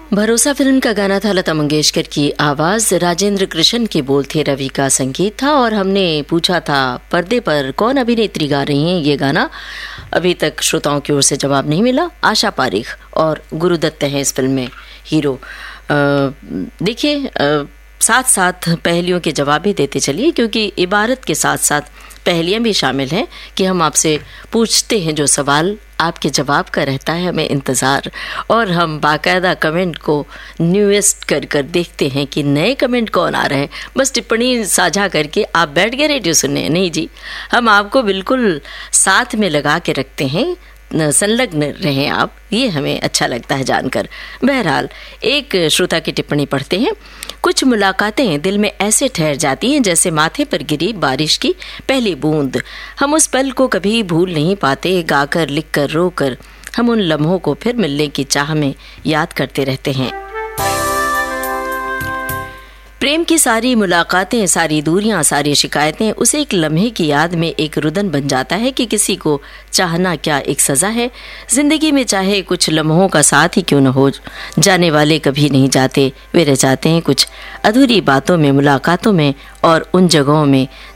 भरोसा फिल्म का गाना था, लता मंगेशकर की आवाज़, राजेंद्र कृष्ण के बोल थे, रवि का संगीत था। और हमने पूछा था पर्दे पर कौन अभिनेत्री गा रही हैं ये गाना। अभी तक श्रोताओं की ओर से जवाब नहीं मिला। आशा पारिख और गुरुदत्त हैं इस फिल्म में हीरो। देखिए, साथ साथ पहेलियों के जवाब भी देते चलिए, क्योंकि इबारत के साथ साथ पहेलियाँ भी शामिल हैं कि हम आपसे पूछते हैं जो सवाल, आपके जवाब का रहता है हमें इंतज़ार। और हम बाकायदा कमेंट को न्यूएस्ट कर कर देखते हैं कि नए कमेंट कौन आ रहे हैं। बस टिप्पणी साझा करके आप बैठ गए रेडियो सुनने? नहीं जी, हम आपको बिल्कुल साथ में लगा के रखते हैं, संलग्न रहें आप, ये हमें अच्छा लगता है जानकर। बहरहाल, एक श्रोता की टिप्पणी पढ़ते हैं। कुछ मुलाकातें दिल में ऐसे ठहर जाती हैं जैसे माथे पर गिरी बारिश की पहली बूंद। हम उस पल को कभी भूल नहीं पाते, गाकर लिखकर रोकर हम उन लम्हों को फिर मिलने की चाह में याद करते रहते हैं। प्रेम की सारी मुलाकातें, सारी दूरियां, सारी शिकायतें उस एक लम्हे की याद में एक रुदन बन जाता है कि किसी को चाहना क्या एक सज़ा है। जिंदगी में चाहे कुछ लम्हों का साथ ही क्यों न हो, जाने वाले कभी नहीं जाते, वे रह जाते हैं कुछ अधूरी बातों में, मुलाकातों में और उन जगहों में